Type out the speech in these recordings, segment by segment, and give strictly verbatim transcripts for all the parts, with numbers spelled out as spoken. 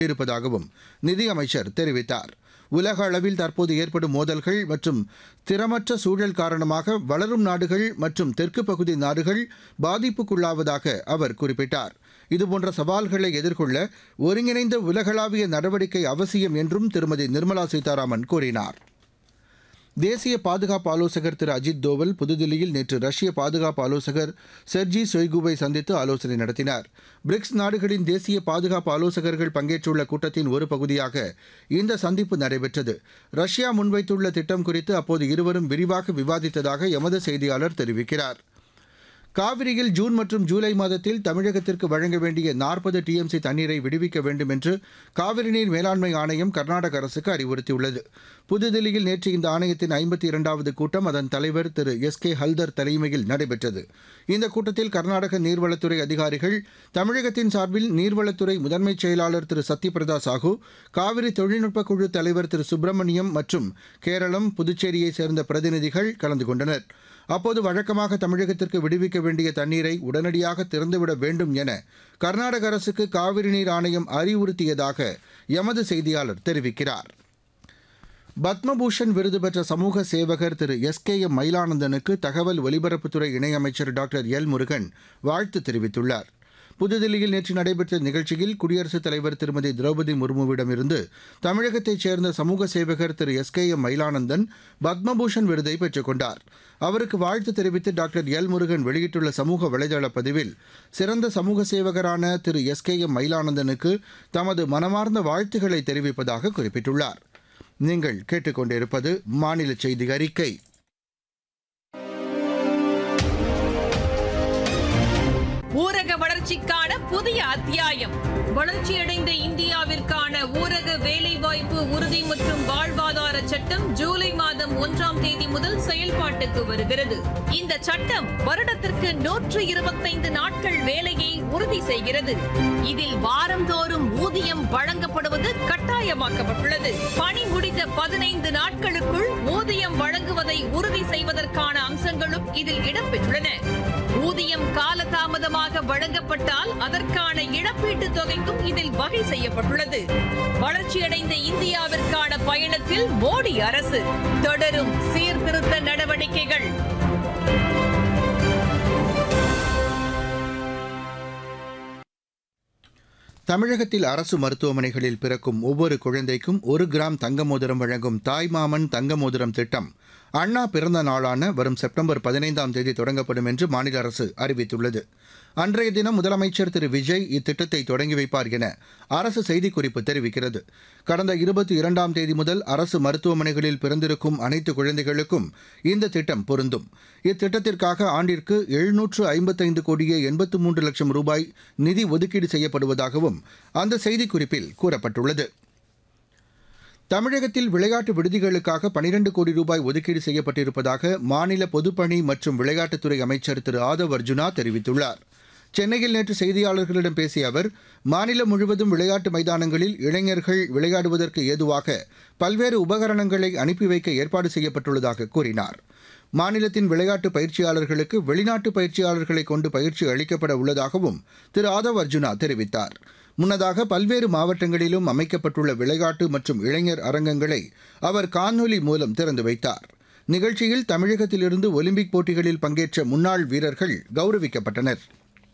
இருப்பதாகவும் நிதியமைச்சர் தெரிவித்தார். உலக அளவில் தற்போது ஏற்படும் மோதல்கள் மற்றும் திறமற்ற சூழல் காரணமாக வளரும் நாடுகள் மற்றும் தெற்கு பகுதி நாடுகள் பாதிப்புக்குள்ளாவதாக அவர் குறிப்பிட்டார். இதுபோன்ற சவால்களை எதிர்கொள்ள ஒருங்கிணைந்த உலகளாவிய நடவடிக்கை அவசியம் என்றும் திருமதி நிர்மலா சீதாராமன் கூறினார். தேசிய பாதுகாப்பு ஆலோசகர் திரு அஜித் தோவல் புதுதில்லியில் நேற்று ரஷ்ய பாதுகாப்பு ஆலோசகர் செர்ஜி சொய்குவை சந்தித்து ஆலோசனை நடத்தினார். பிரிக்ஸ் நாடுகளின் தேசிய பாதுகாப்பு ஆலோசகர்கள் பங்கேற்றுள்ள கூட்டத்தின் ஒரு பகுதியாக இந்த சந்திப்பு நடைபெற்றது. ரஷ்யா முன்வைத்துள்ள திட்டம் குறித்து அப்போது இருவரும் விரிவாக விவாதித்ததாக எமது செய்தியாளர் தெரிவிக்கிறார். காவிரியில் ஜூன் மற்றும் ஜூலை மாதத்தில் தமிழகத்திற்கு வழங்க வேண்டிய நாற்பது டிஎம்சி தண்ணீரை விடுவிக்க வேண்டும் என்று காவிரி நீர் மேலாண்மை ஆணையம் கர்நாடக அரசுக்கு அறிவுறுத்தியுள்ளது. புதுதில்லியில் நேற்று இந்த ஆணையத்தின் ஐம்பத்தி இரண்டாவது கூட்டம் அதன் தலைவர் திரு எஸ் கே ஹல்தர் தலைமையில் நடைபெற்றது. இந்த கூட்டத்தில் கர்நாடக நீர்வளத்துறை அதிகாரிகள், தமிழகத்தின் சார்பில் நீர்வளத்துறை முதன்மைச் செயலாளர் திரு சத்யபிரதா சாஹூ, காவிரி தொழில்நுட்ப குழு தலைவர் திரு சுப்பிரமணியம் மற்றும் கேரளம், புதுச்சேரியைச் சேர்ந்த பிரதிநிதிகள் கலந்து கொண்டனர். அப்போது வழக்கமாக தமிழகத்திற்கு விடுவிக்க வேண்டிய தண்ணீரை உடனடியாக திறந்துவிட வேண்டும் என கர்நாடக அரசுக்கு காவிரி நீர் ஆணையம் அறிவுறுத்தியதாக எமது செய்தியாளர் தெரிவிக்கிறார். பத்மபூஷன் விருது பெற்ற சமூக சேவகர் திரு எஸ் கே எம் மயிலானந்தனுக்கு தகவல் ஒலிபரப்புத்துறை இணையமைச்சர் டாக்டர் எல் முருகன் வாழ்த்து தெரிவித்துள்ளார். புதுதில்லியில் நேற்று நடைபெற்ற நிகழ்ச்சியில் குடியரசுத் தலைவர் திருமதி திரௌபதி முர்முவிடமிருந்து தமிழகத்தைச் சேர்ந்த சமூக சேவகர் திரு S K M Mylanandhan Padma Bhushan விருதை பெற்றுக் கொண்டார். அவருக்கு வாழ்த்து தெரிவித்து டாக்டர் எல் முருகன் வெளியிட்டுள்ள சமூக வலைதள பதிவில், சிறந்த சமூக சேவகரான திரு எஸ் கே எம் மயிலானந்தனுக்கு தமது மனமார்ந்த வாழ்த்துக்களை தெரிவிப்பதாக குறிப்பிட்டுள்ளார். நீங்கள் கேட்டுக்கொண்டிருப்பது மாநில செய்தி அறிக்கை. ஊரக வளர்ச்சிக்கான புதிய அத்தியாயம். வளர்ச்சியடைந்த இந்தியாவிற்கான ஊரக வேலைவாய்ப்பு உறுதி மற்றும் வாழ்வாதார சட்டம் ஜூலை மாதம் ஒன்றாம் தேதி முதல் செயல்பாட்டுக்கு வருகிறது. இந்த சட்டம் வருடத்திற்கு நூற்று இருபத்தைந்து நாட்கள் வேலையை உறுதி செய்கிறது. இதில் வாரந்தோறும் ஊதியம் வழங்கப்படுவது கட்டாயமாக்கப்பட்டுள்ளது. பணி முடிந்த பதினைந்து நாட்களுக்குள் ஊதியம் வழங்குவதை உறுதி செய்வதற்கான அம்சங்களும் இதில் இடம்பெற்றுள்ளன. ஊதியம் காலதாமதமாக வழங்கப்பட்டால் அதற்கான இழப்பீட்டுத் தொகைக்கும் இதில் வகை செய்யப்பட்டுள்ளது. வளர்ச்சியடைந்த இந்தியாவிற்கான பயணத்தில் மோடி அரசு தொடரும் சீர்திருத்த நடவடிக்கைகள். தமிழகத்தில் அரசு மருத்துவமனைகளில் பிறக்கும் ஒவ்வொரு குழந்தைக்கும் ஒரு கிராம் தங்க மோதிரம் வழங்கும் தாய்மாமன் தங்க மோதிரம் திட்டம் அண்ணா பிறந்த நாளான வரும் செப்டம்பர் பதினைந்தாம் தேதி தொடங்கப்படும் என்று மாநில அரசு அறிவித்துள்ளது. அன்றைய தினம் முதலமைச்சர் திரு விஜய் இத்திட்டத்தை தொடங்கி வைப்பார் என அரசு செய்திக்குறிப்பு தெரிவிக்கிறது. கடந்த இருபத்தி இரண்டாம் தேதி முதல் அரசு மருத்துவமனைகளில் பிறந்திருக்கும் அனைத்து குழந்தைகளுக்கும் இந்த திட்டம் பொருந்தும். இத்திட்டத்திற்காக ஆண்டிற்கு எழுநூற்று ஐம்பத்தைந்து கோடியே எண்பத்து மூன்று லட்சம் ரூபாய் நிதி ஒதுக்கீடு செய்யப்படுவதாகவும் அந்த செய்திக்குறிப்பில் கூறப்பட்டுள்ளது. தமிழகத்தில் விளையாட்டு விடுதிகளுக்காக பனிரண்டு கோடி ரூபாய் ஒதுக்கீடு செய்யப்பட்டிருப்பதாக மாநில பொதுப்பணி மற்றும் விளையாட்டுத்துறை அமைச்சர் திரு ஆதவ் அர்ஜுனா தெரிவித்துள்ளார். சென்னையில் நேற்று செய்தியாளர்களிடம் பேசிய அவர், மாநிலம் முழுவதும் விளையாட்டு மைதானங்களில் இளைஞர்கள் விளையாடுவதற்கு ஏதுவாக பல்வேறு உபகரணங்களை அனுப்பி வைக்க ஏற்பாடு செய்யப்பட்டுள்ளதாக கூறினார். மாநிலத்தின் விளையாட்டு பயிற்சியாளர்களுக்கு வெளிநாட்டு பயிற்சியாளர்களை கொண்டு பயிற்சி அளிக்கப்பட உள்ளதாகவும் திரு ஆதவ் அர்ஜுனா தெரிவித்தார். முன்னதாக பல்வேறு மாவட்டங்களிலும் அமைக்கப்பட்டுள்ள விளையாட்டு மற்றும் இளைஞர் அரங்கங்களை அவர் காணொலி மூலம் திறந்து வைத்தார். நிகழ்ச்சியில் தமிழகத்திலிருந்து ஒலிம்பிக் போட்டிகளில் பங்கேற்ற முன்னாள் வீரர்கள் கௌரவிக்கப்பட்டனர்.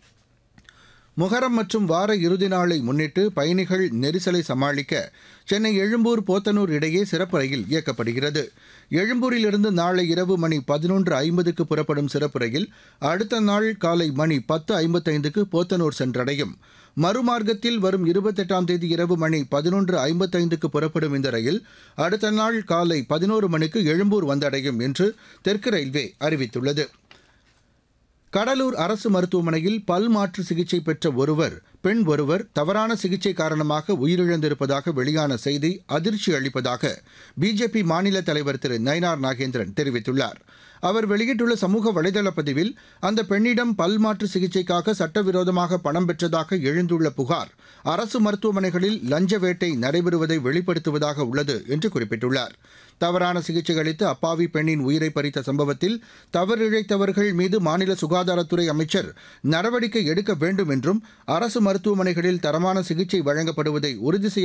முகரம் மற்றும் வார இறுதி நாளை முன்னிட்டு பயணிகள் நெரிசலை சமாளிக்க சென்னை எழும்பூர் போத்தனூர் இடையே சிறப்பு ரயில் இயக்கப்படுகிறது. எழும்பூரிலிருந்து நாளை இரவு மணி பதினொன்று ஐம்பதுக்கு புறப்படும் சிறப்பு ரயில் அடுத்த நாள் காலை மணி பத்து ஐம்பத்தைந்துக்கு போத்தனூர் சென்றடையும். மறுமார்க்கத்தில் வரும் இருபத்தெட்டாம் தேதி இரவு மணி பதினொன்று ஐம்பத்தைந்துக்கு புறப்படும் இந்த ரயில் அடுத்த நாள் காலை பதினோரு மணிக்கு எழும்பூர் வந்தடையும் என்று தெற்கு ரயில்வே அறிவித்துள்ளது. கடலூர் அரசு மருத்துவமனையில் பல் மாற்று சிகிச்சை பெற்ற ஒருவர் பெண் ஒருவர் தவறான சிகிச்சை காரணமாக உயிரிழந்திருப்பதாக வெளியான செய்தி அதிர்ச்சி அளிப்பதாக பிஜேபி மாநில தலைவர் திரு நயினார் நாகேந்திரன் தெரிவித்துள்ளார். அவர் வெளியிட்டுள்ள சமூக வலைதள பதிவில், அந்த பெண்ணிடம் பல் மாற்று சிகிச்சைக்காக சட்டவிரோதமாக பணம் பெற்றதாக எழுந்துள்ள புகார் அரசு மருத்துவமனைகளில் லஞ்ச வேட்டை நடைபெறுவதை வெளிப்படுத்துவதாக உள்ளது என்று குறிப்பிட்டுள்ளார். தவறான சிகிச்சை அளித்து அப்பாவி பெண்ணின் உயிரை பறித்த சம்பவத்தில் தவறிழைத்தவர்கள் மீது மாநில சுகாதாரத்துறை அமைச்சர் நடவடிக்கை எடுக்க வேண்டும் என்றும் அரசு மருத்துவமனைகளில் தரமான சிகிச்சை வழங்கப்படுவதை உறுதி செய்ய